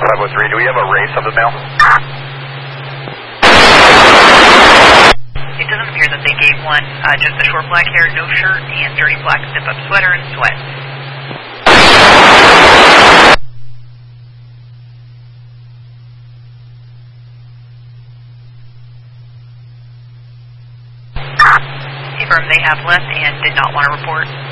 503, do we have a race of the mail? It doesn't appear that they gave one, just a short black hair, no shirt, and dirty black zip-up sweater and sweats. Affirm they have left and did not want to report.